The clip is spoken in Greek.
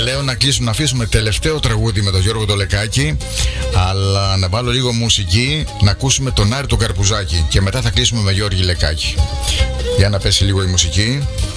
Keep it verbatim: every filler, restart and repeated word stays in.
λέω να κλείσουμε, να αφήσουμε τελευταίο τραγούδι με τον Γιώργο το Λεκάκη, αλλά να βάλω λίγο μουσική, να ακούσουμε τον Άρη τον Καρπουζάκη και μετά θα κλείσουμε με Γιώργη Λεκάκη. Για να πέσει λίγο η μουσική.